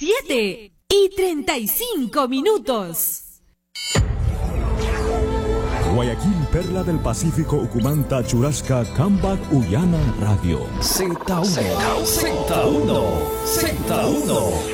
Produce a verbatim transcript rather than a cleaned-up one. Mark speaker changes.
Speaker 1: siete y treinta y cinco minutos.
Speaker 2: Guayaquil, perla del Pacífico, Ucumanta, Churrasca, Cambac, Ullana, Radio.
Speaker 3: Z uno, Z uno, Z uno.